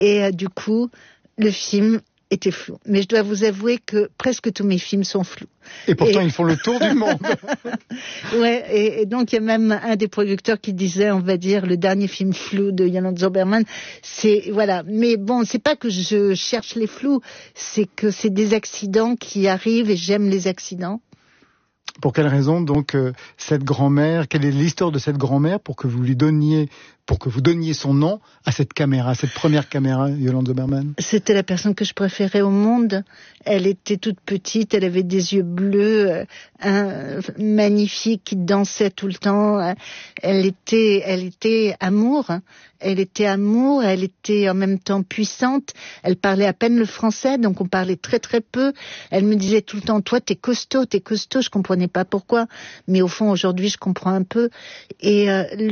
Et du coup, le film était flou. Mais je dois vous avouer que presque tous mes films sont flous. Et pourtant, ils font le tour du monde. Ouais, et donc il y a même un des producteurs qui disait, on va dire, le dernier film flou de Yolande Zoberman, c'est, voilà. Mais bon, c'est pas que je cherche les flous, c'est que c'est des accidents qui arrivent et j'aime les accidents. Pour quelle raison, donc, cette grand-mère, quelle est l'histoire de cette grand-mère pour que vous donniez son nom à cette caméra, cette première caméra, Yolande Zoberman? C'était la personne que je préférais au monde. Elle était toute petite, elle avait des yeux bleus, magnifiques, qui dansaient tout le temps. Elle était amour. Elle était amour, elle était en même temps puissante. Elle parlait à peine le français, donc on parlait très très peu. Elle me disait tout le temps, toi t'es costaud. Je comprenais pas pourquoi, mais au fond aujourd'hui je comprends un peu. Et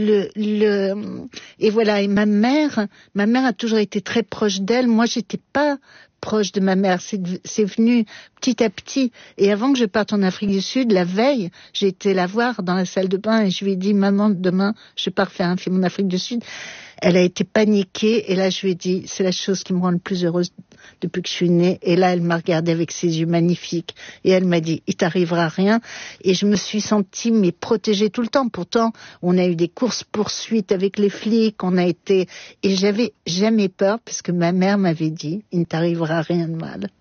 et voilà. Et ma mère a toujours été très proche d'elle. Moi j'étais pas proche de ma mère, c'est venu petit à petit. Et avant que je parte en Afrique du Sud, la veille, j'ai été la voir dans la salle de bain et je lui ai dit, maman, demain je pars faire un film en Afrique du Sud. Elle a été paniquée et là je lui ai dit, c'est la chose qui me rend le plus heureuse depuis que je suis née. Et là elle m'a regardée avec ses yeux magnifiques et elle m'a dit, il t'arrivera rien. Et je me suis sentie protégée tout le temps. Pourtant on a eu des courses-poursuites avec les flics, et j'avais jamais peur parce que ma mère m'avait dit, il ne t'arrivera rien de mal.